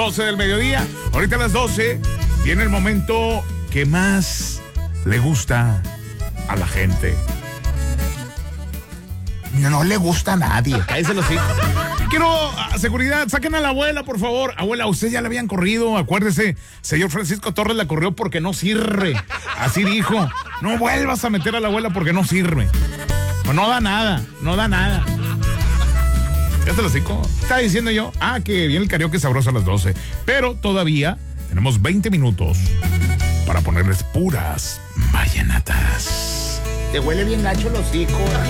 12 del mediodía. Ahorita a las 12 viene el momento que más le gusta a la gente. No le gusta a nadie. Cállese los hijos. Quiero seguridad, saquen a la abuela, por favor. Abuela, usted ya la habían corrido, acuérdese. Señor Francisco Torres la corrió porque no sirve. Así dijo. No vuelvas a meter a la abuela porque no sirve. No da nada, no da nada. Ya se lo hocico. Estaba diciendo yo, que viene el karaoke sabroso a las 12. Pero todavía tenemos 20 minutos para ponerles puras vallenatas. Te huele bien gacho los hocico.